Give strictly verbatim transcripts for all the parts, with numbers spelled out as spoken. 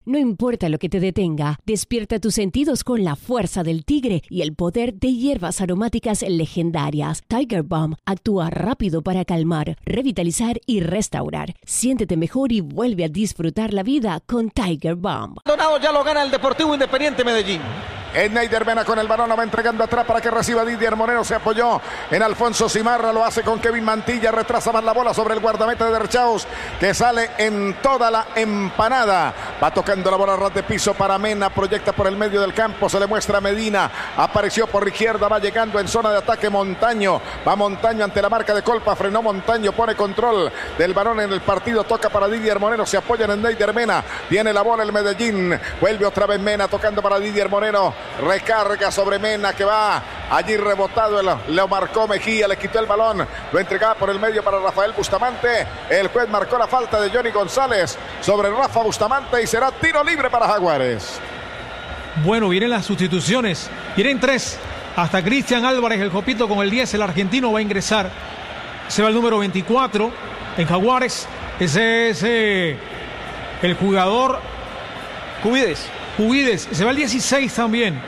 No importa lo que te detenga, despierta tus sentidos con la fuerza del tigre y el poder de hierbas aromáticas legendarias. Tiger Balm actúa rápido para calmar, revitalizar y restaurar. Siéntete mejor y vuelve a disfrutar la vida con Tiger Balm. Donado ya lo gana el Deportivo Independiente Medellín. Es Neider Mena con el balón, lo va entregando atrás para que reciba Didier Moreno. Se apoyó en Alfonso Cimarra, lo hace con Kevin Mantilla. Retrasa más la bola sobre el guardameta de Derchaus, que sale en toda la empanada. Va tocando la bola a ras de piso para Mena, proyecta por el medio del campo, se le muestra a Medina. Apareció por la izquierda, va llegando en zona de ataque Montaño. Va Montaño ante la marca de Colpa, frenó Montaño, pone control del balón en el partido. Toca para Didier Moreno, se apoyan en Neider Mena. Viene la bola el Medellín, vuelve otra vez Mena tocando para Didier Moreno. Recarga sobre Mena, que va allí rebotado, lo marcó Mejía, le quitó el balón, lo entregaba por el medio para Rafael Bustamante. El juez marcó la falta de Johnny González sobre Rafa Bustamante y será tiro libre para Jaguares. Bueno, vienen las sustituciones, vienen tres, hasta Cristian Álvarez, el Jopito con el diez, el argentino va a ingresar. Se va el número veinticuatro en Jaguares, ese es eh, el jugador Cubides. Cubides, se va el dieciséis también.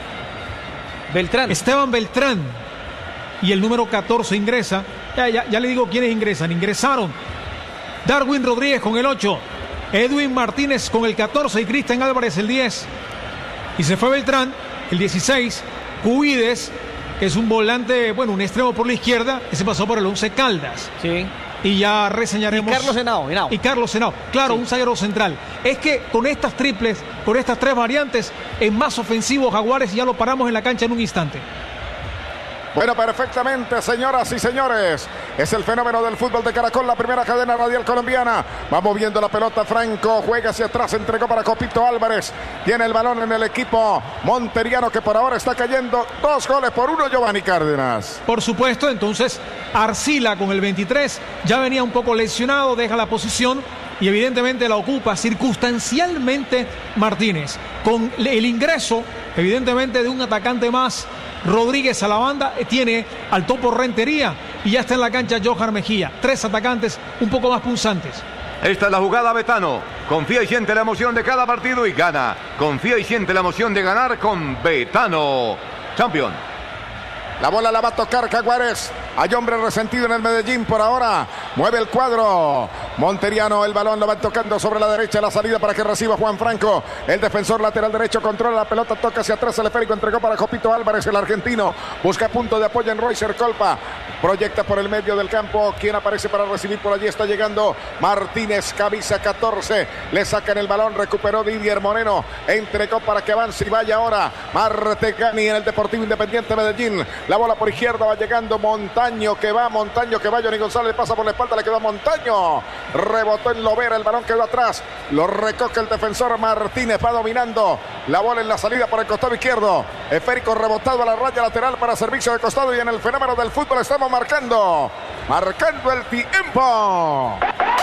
Beltrán. Esteban Beltrán. Y el número catorce ingresa. Ya, ya, ya le digo quiénes ingresan. Ingresaron Darwin Rodríguez con el ocho. Edwin Martínez con el catorce y Cristian Álvarez el diez. Y se fue Beltrán, el dieciséis. Cubides, que es un volante, bueno, un extremo por la izquierda, que se pasó por el once Caldas. Sí. Y ya reseñaremos. Y Carlos Henao. Henao. Y Carlos Henao. Claro, sí. Un zaguero central. Es que con estas triples, con estas tres variantes, es más ofensivo Jaguares y ya lo paramos en la cancha en un instante. Bueno, perfectamente, señoras y señores. Es el fenómeno del fútbol de Caracol, la primera cadena radial colombiana. Va moviendo la pelota Franco, juega hacia atrás, entregó para Copito Álvarez. Tiene el balón en el equipo monteriano, que por ahora está cayendo dos goles por uno, Giovanni Cárdenas. Por supuesto, entonces Arcila con el veintitrés ya venía un poco lesionado, deja la posición y evidentemente la ocupa circunstancialmente Martínez. Con el ingreso, evidentemente, de un atacante más, Rodríguez a la banda, tiene al Topo Rentería y ya está en la cancha Johan Mejía. Tres atacantes un poco más punzantes. Esta es la jugada, Betano. Confía y siente la emoción de cada partido y gana. Confía y siente la emoción de ganar con Betano. Campeón. La bola la va a tocar Jaguares. Hay hombre resentido en el Medellín por ahora. Mueve el cuadro monteriano, el balón lo va tocando sobre la derecha, la salida para que reciba Juan Franco. El defensor lateral derecho controla la pelota, toca hacia atrás, el esférico entregó para Jopito Álvarez, el argentino. Busca punto de apoyo en Roycer Colpa. Proyecta por el medio del campo. ¿Quién aparece para recibir por allí? Está llegando Martínez, camisa catorce. Le sacan el balón, recuperó Didier Moreno. Entregó para que avance y vaya ahora Martegani en el Deportivo Independiente Medellín. La bola por izquierda va llegando Montaño, que va, Montaño que va, Johnny González pasa por la espalda, le quedó a Montaño. Rebotó en Lovera, el balón quedó atrás. Lo recoge el defensor Martínez, va dominando la bola en la salida por el costado izquierdo. Esférico rebotado a la raya lateral para servicio de costado y en el fenómeno del fútbol estamos marcando, marcando el tiempo.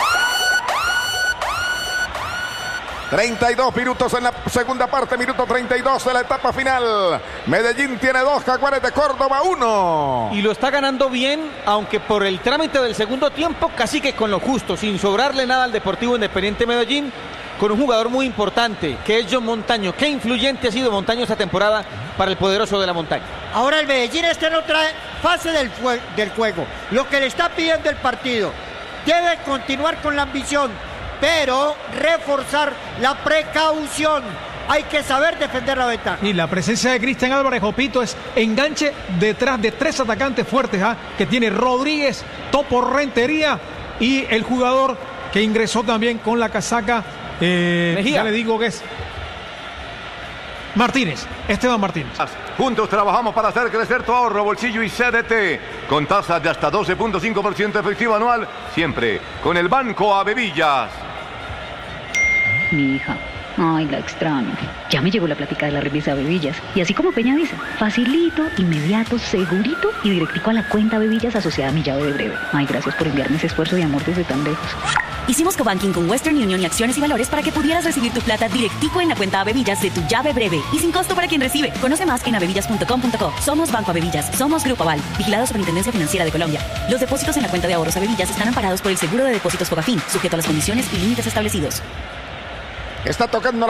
treinta y dos minutos en la segunda parte, minuto treinta y dos de la etapa final. Medellín tiene dos, Jaguares de Córdoba uno. Y lo está ganando bien, aunque por el trámite del segundo tiempo, casi que con lo justo, sin sobrarle nada al Deportivo Independiente Medellín, con un jugador muy importante, que es John Montaño. Qué influyente ha sido Montaño esta temporada para el poderoso de la montaña. Ahora el Medellín está en otra fase del, del juego. Lo que le está pidiendo el partido, debe continuar con la ambición, pero reforzar la precaución. Hay que saber defender la ventaja. Y la presencia de Cristian Álvarez, Jopito, es enganche detrás de tres atacantes fuertes, ¿eh? que tiene Rodríguez, Topo Rentería y el jugador que ingresó también con la casaca, eh, ya le digo que es Martínez, Esteban Martínez. Juntos trabajamos para hacer crecer tu ahorro, bolsillo y C D T. Con tasas de hasta doce punto cinco por ciento efectivo anual, siempre con el Banco Avevillas. Mi hija, ay, la extraño. Ya me llegó la plática de la remesa Avevillas. Y así como Peña dice, facilito, inmediato, segurito y directico a la cuenta Avevillas asociada a mi llave de breve. Ay, gracias por enviarme ese esfuerzo de amor desde tan lejos. Hicimos cobanking con Western Union y Acciones y Valores para que pudieras recibir tu plata directico en la cuenta Avevillas de tu llave breve y sin costo para quien recibe. Conoce más en avevillas punto com punto co. Somos Banco Avevillas, somos Grupo Aval, vigilado Superintendencia Financiera de Colombia. Los depósitos en la cuenta de ahorros Avevillas están amparados por el Seguro de Depósitos Fogafín, sujeto a las condiciones y límites establecidos. Está tocando